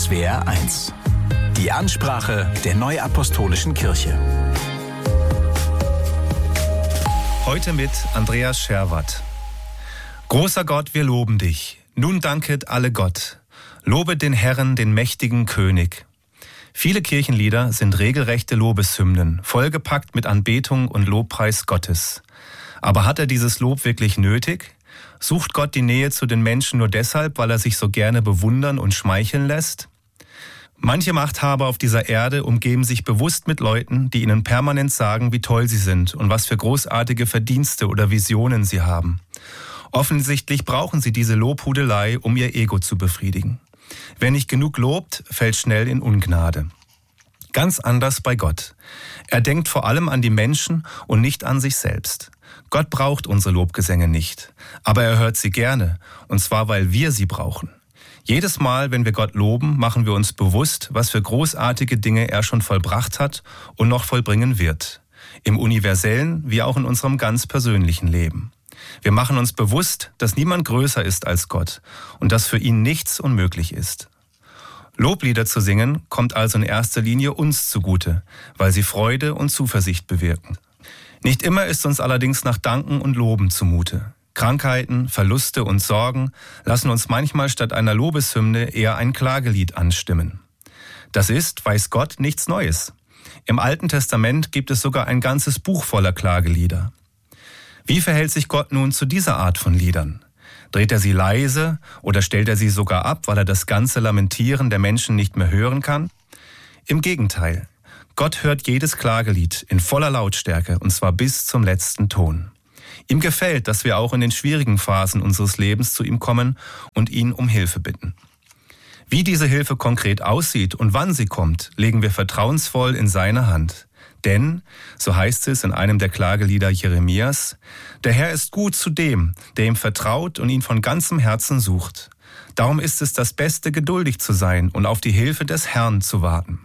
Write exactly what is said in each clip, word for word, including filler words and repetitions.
S W R eins. Die Ansprache der Neuapostolischen Kirche. Heute mit Andreas Scherwatt. Großer Gott, wir loben dich. Nun danket alle Gott. Lobet den Herrn, den mächtigen König. Viele Kirchenlieder sind regelrechte Lobeshymnen, vollgepackt mit Anbetung und Lobpreis Gottes. Aber hat er dieses Lob wirklich nötig? Sucht Gott die Nähe zu den Menschen nur deshalb, weil er sich so gerne bewundern und schmeicheln lässt? Manche Machthaber auf dieser Erde umgeben sich bewusst mit Leuten, die ihnen permanent sagen, wie toll sie sind und was für großartige Verdienste oder Visionen sie haben. Offensichtlich brauchen sie diese Lobhudelei, um ihr Ego zu befriedigen. Wer nicht genug lobt, fällt schnell in Ungnade. Ganz anders bei Gott. Er denkt vor allem an die Menschen und nicht an sich selbst. Gott braucht unsere Lobgesänge nicht, aber er hört sie gerne, und zwar, weil wir sie brauchen. Jedes Mal, wenn wir Gott loben, machen wir uns bewusst, was für großartige Dinge er schon vollbracht hat und noch vollbringen wird. Im universellen wie auch in unserem ganz persönlichen Leben. Wir machen uns bewusst, dass niemand größer ist als Gott und dass für ihn nichts unmöglich ist. Loblieder zu singen kommt also in erster Linie uns zugute, weil sie Freude und Zuversicht bewirken. Nicht immer ist uns allerdings nach Danken und Loben zumute. Krankheiten, Verluste und Sorgen lassen uns manchmal statt einer Lobeshymne eher ein Klagelied anstimmen. Das ist, weiß Gott, nichts Neues. Im Alten Testament gibt es sogar ein ganzes Buch voller Klagelieder. Wie verhält sich Gott nun zu dieser Art von Liedern? Dreht er sie leise oder stellt er sie sogar ab, weil er das ganze Lamentieren der Menschen nicht mehr hören kann? Im Gegenteil. Gott hört jedes Klagelied in voller Lautstärke, und zwar bis zum letzten Ton. Ihm gefällt, dass wir auch in den schwierigen Phasen unseres Lebens zu ihm kommen und ihn um Hilfe bitten. Wie diese Hilfe konkret aussieht und wann sie kommt, legen wir vertrauensvoll in seine Hand. Denn, so heißt es in einem der Klagelieder Jeremias, der Herr ist gut zu dem, der ihm vertraut und ihn von ganzem Herzen sucht. Darum ist es das Beste, geduldig zu sein und auf die Hilfe des Herrn zu warten.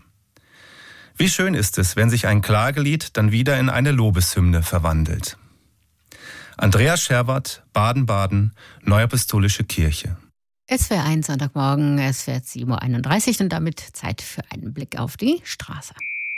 Wie schön ist es, wenn sich ein Klagelied dann wieder in eine Lobeshymne verwandelt. Andreas Scherwatt, Baden-Baden, Neuapostolische Kirche. S W R eins Sonntagmorgen, es wird sieben Uhr einunddreißig und damit Zeit für einen Blick auf die Straße.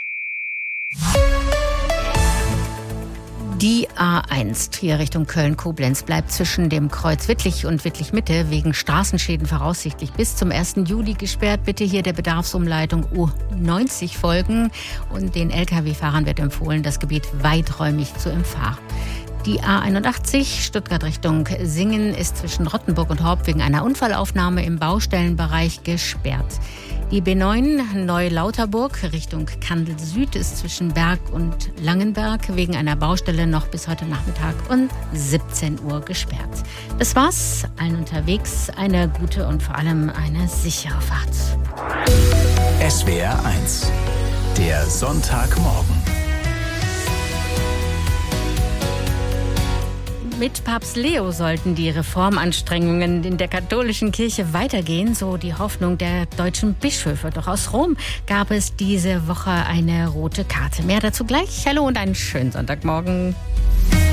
Die A eins Trier Richtung Köln-Koblenz bleibt zwischen dem Kreuz Wittlich und Wittlich-Mitte wegen Straßenschäden voraussichtlich bis zum ersten Juli gesperrt. Bitte hier der Bedarfsumleitung U neunzig folgen und den L K W-Fahrern wird empfohlen, das Gebiet weiträumig zu umfahren. Die A einundachtzig Stuttgart Richtung Singen ist zwischen Rottenburg und Horb wegen einer Unfallaufnahme im Baustellenbereich gesperrt. Die B neun Neulauterburg Richtung Kandel Süd ist zwischen Berg und Langenberg wegen einer Baustelle noch bis heute Nachmittag um siebzehn Uhr gesperrt. Das war's. Allen unterwegs eine gute und vor allem eine sichere Fahrt. S W R eins. Der Sonntagmorgen. Mit Papst Leo sollten die Reformanstrengungen in der katholischen Kirche weitergehen, so die Hoffnung der deutschen Bischöfe. Doch aus Rom gab es diese Woche eine rote Karte. Mehr dazu gleich. Hallo und einen schönen Sonntagmorgen.